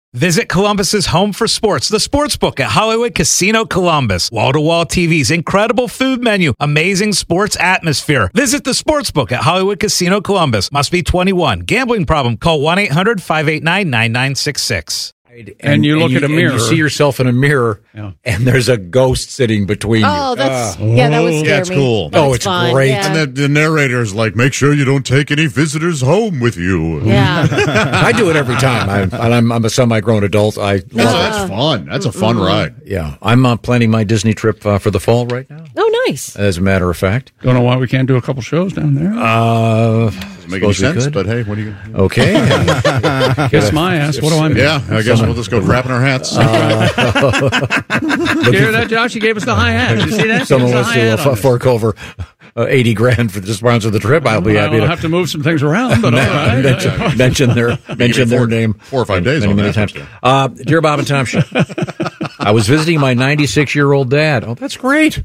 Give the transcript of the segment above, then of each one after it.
Visit Columbus's home for sports, the Sportsbook at Hollywood Casino Columbus. Wall-to-wall TVs, incredible food menu, amazing sports atmosphere. Visit the Sportsbook at Hollywood Casino Columbus. Must be 21. Gambling problem? Call 1-800-589-9966. And you look at a mirror. And you see yourself in a mirror, and there's a ghost sitting between you. Oh, that would scare me. That's cool. Oh, it's fun. great. Yeah. And the narrator's like, make sure you don't take any visitors home with you. Yeah. I do it every time. I'm a semi-grown adult. I love it. That's fun. That's a fun ride. Yeah, I'm planning my Disney trip for the fall right now. Oh, nice. As a matter of fact. Don't know why we can't do a couple shows down there. Doesn't make any sense, but hey, what are you going to do? Okay. Kiss my ass. What do I mean? Yeah, I guess we'll just go crapping our hats. You hear that, Josh? He gave us the high hat. You see that? Someone wants to fork over $80,000 to sponsor the trip. I'll be happy to have to move some things around, but all right. mention their name 4 or 5 days many times. Dear Bob and Tom Show, I was visiting my 96-year-old dad. Oh, that's great.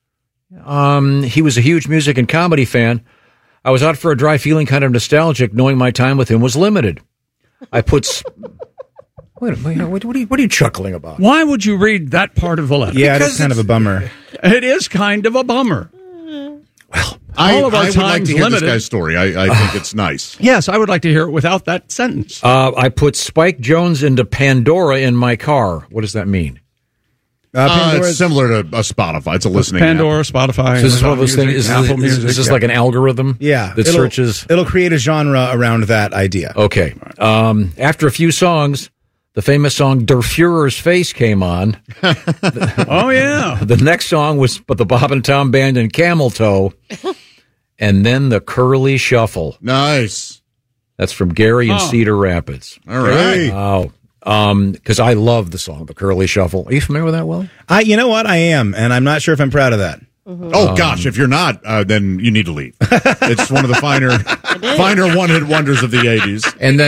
He was a huge music and comedy fan. I was out for a drive feeling kind of nostalgic, knowing my time with him was limited. I put... Wait a minute, what are you chuckling about? Why would you read that part of the letter? Yeah, it's kind of a bummer. It is kind of a bummer. Well, I All of our would like time's to hear limited. this guy's story. I think it's nice. Yes, I would like to hear it without that sentence. I put Spike Jones into Pandora in my car. What does that mean? It's similar to a Spotify. It's a listening Pandora, app. Spotify. So this is one of those things. Is Apple Music. this like an algorithm? Yeah. That searches. It'll create a genre around that idea. Okay. After a few songs, the famous song Der Fuhrer's Face came on. Oh, yeah. The next song was the Bob and Tom Band and Camel Toe. And then the Curly Shuffle. Nice. That's from Gary in Cedar Rapids. All right. Wow. Because I love the song, the Curly Shuffle. Are you familiar with that, Willie? You know what? I am, and I'm not sure if I'm proud of that. Mm-hmm. Oh, gosh, if you're not, then you need to leave. It's one of the finer one-hit wonders of the 80s. And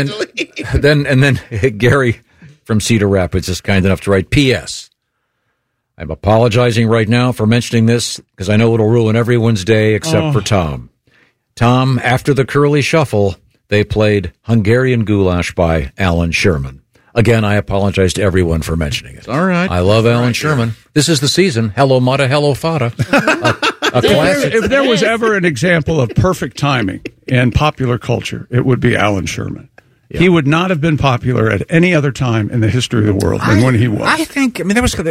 then Gary from Cedar Rapids is kind enough to write, P.S. I'm apologizing right now for mentioning this because I know it'll ruin everyone's day except for Tom. Tom, after the Curly Shuffle, they played Hungarian Goulash by Alan Sherman. Again, I apologize to everyone for mentioning it. All right. I love Alan Sherman. This is the season. Hello, Mata, hello, Fata. A classic. If there was ever an example of perfect timing in popular culture, it would be Alan Sherman. Yeah. He would not have been popular at any other time in the history of the world than when he was. I mean, there was.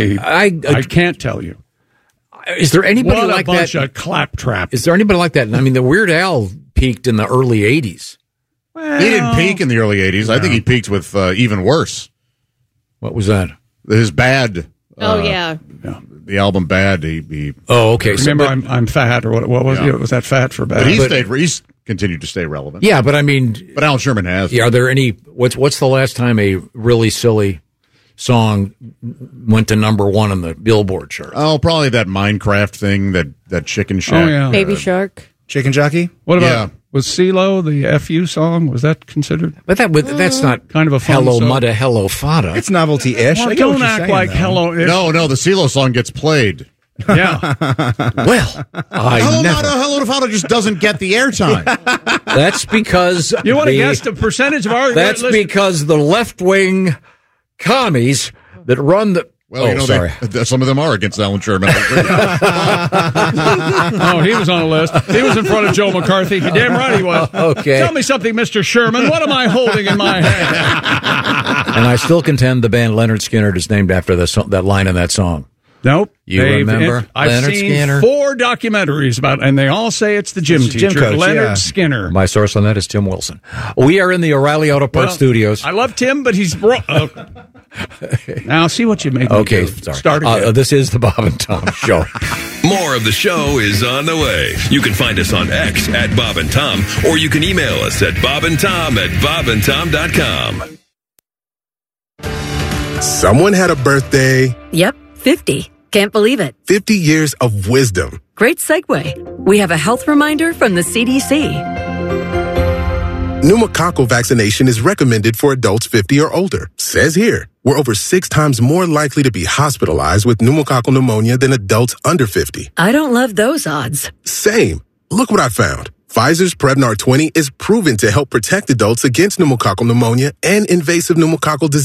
I can't tell you. Is there anybody what like a bunch that? Of claptrap. Is there anybody like that? I mean, the Weird Al peaked in the early 80s. Well, he didn't peak in the early 80s. No. I think he peaked with Even Worse. What was that? His Bad. Yeah. The album Bad. He Oh, okay. Remember, I'm fat, or what was it? Was that Fat for Bad? But he's continued to stay relevant. Yeah, but I mean... But Alan Sherman has. Yeah, are there any... What's the last time a really silly song went to #1 on the Billboard chart? Oh, probably that Minecraft thing, that Chicken Shack. Oh, yeah. Baby Shark. Chicken Jockey? What about... Was CeeLo the FU song? Was that considered? But that's not kind of a fun Hello song. Mudda, Hello Fada. It's novelty-ish. Well, don't act like Hello. No, the CeeLo song gets played. Yeah. Well, Hello Fada just doesn't get the airtime. That's because you want to guess the percentage of our. That's because the left-wing commies that run the. Well, sorry. Some of them are against Alan Sherman. Oh, he was on the list. He was in front of Joe McCarthy. You're damn right he was. Okay. Tell me something, Mr. Sherman. What am I holding in my hand? And I still contend the band Leonard Skinner is named after that line in that song. Nope. You remember I've Leonard seen Skinner? 4 documentaries about, and they all say it's the gym teacher, gym coach, Leonard Skinner. My source on that is Tim Wilson. We are in the O'Reilly Auto Parts studios. I love Tim, but he's wrong. Now, see what you made me do. Sorry. Start again. This is the Bob and Tom Show. More of the show is on the way. You can find us on X at Bob and Tom, or you can email us at bobandtom@bobandtom.com. Someone had a birthday. Yep, 50. Can't believe it. 50 years of wisdom. Great segue. We have a health reminder from the CDC. Pneumococcal vaccination is recommended for adults 50 or older. Says here, we're over 6 times more likely to be hospitalized with pneumococcal pneumonia than adults under 50. I don't love those odds. Same. Look what I found. Pfizer's Prevnar 20 is proven to help protect adults against pneumococcal pneumonia and invasive pneumococcal disease.